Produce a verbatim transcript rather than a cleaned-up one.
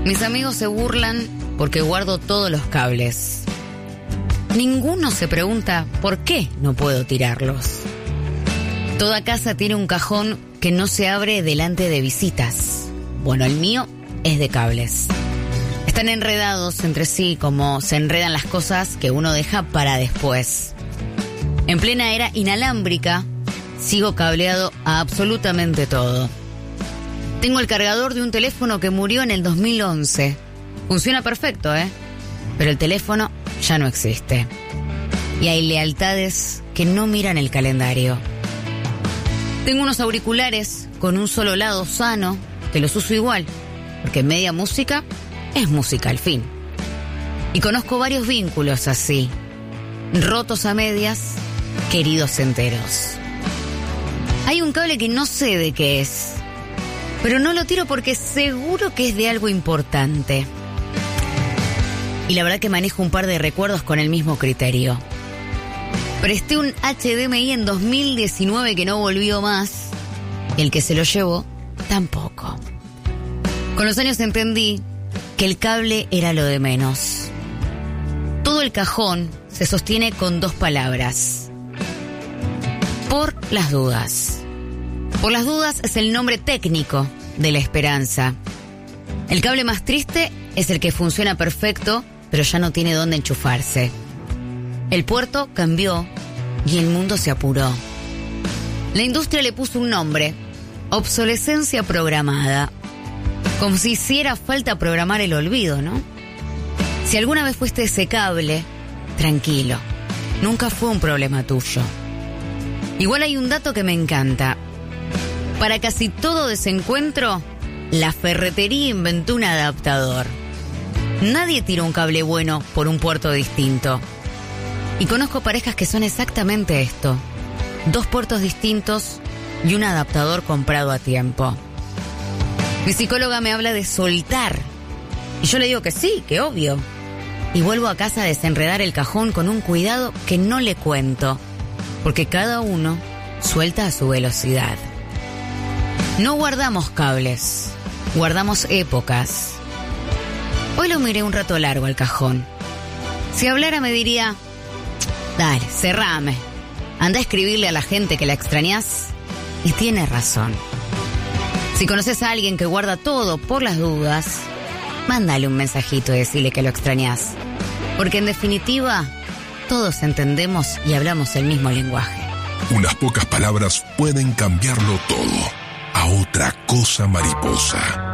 Mis amigos se burlan porque guardo todos los cables. Ninguno se pregunta por qué no puedo tirarlos. Toda casa tiene un cajón que no se abre delante de visitas. Bueno, el mío es de cables. Están enredados entre sí como se enredan las cosas que uno deja para después. En plena era inalámbrica, sigo cableado a absolutamente todo. Tengo el cargador de un teléfono que murió en el dos mil once. Funciona perfecto, ¿eh? Pero el teléfono ya no existe. Y hay lealtades que no miran el calendario. Tengo unos auriculares con un solo lado sano, que los uso igual, porque media música es música al fin. Y conozco varios vínculos así, rotos a medias, queridos enteros. Hay un cable que no sé de qué es, pero no lo tiro porque seguro que es de algo importante. Y la verdad que manejo un par de recuerdos con el mismo criterio. Presté un H D M I en dos mil diecinueve que no volvió más, y el que se lo llevó tampoco. Con los años entendí que el cable era lo de menos. Todo el cajón se sostiene con dos palabras: por las dudas. Por las dudas es el nombre técnico de la esperanza. El cable más triste es el que funciona perfecto, pero ya no tiene dónde enchufarse. El puerto cambió y el mundo se apuró. La industria le puso un nombre: obsolescencia programada. Como si hiciera falta programar el olvido, ¿no? Si alguna vez fuiste ese cable, tranquilo, nunca fue un problema tuyo. Igual hay un dato que me encanta. Para casi todo desencuentro, la ferretería inventó un adaptador. Nadie tira un cable bueno por un puerto distinto. Y conozco parejas que son exactamente esto: dos puertos distintos y un adaptador comprado a tiempo. Mi psicóloga me habla de soltar, y yo le digo que sí, que obvio. Y vuelvo a casa a desenredar el cajón con un cuidado que no le cuento, porque cada uno suelta a su velocidad. No guardamos cables, guardamos épocas. Hoy lo miré un rato largo al cajón. Si hablara me diría: dale, cerrame, anda a escribirle a la gente que la extrañás. Y tiene razón. Si conoces a alguien que guarda todo por las dudas, mándale un mensajito y decirle que lo extrañás. Porque en definitiva, todos entendemos y hablamos el mismo lenguaje. Unas pocas palabras pueden cambiarlo todo a otra cosa mariposa.